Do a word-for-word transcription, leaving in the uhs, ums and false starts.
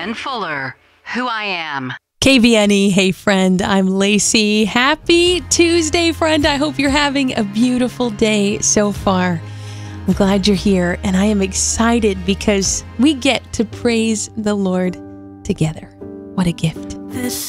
Jen Fuller, Who I Am. K V N E, hey friend, I'm Lacey. Happy Tuesday, friend. I hope you're having a beautiful day so far. I'm glad you're here, and I am excited because we get to praise the Lord together. What a gift. This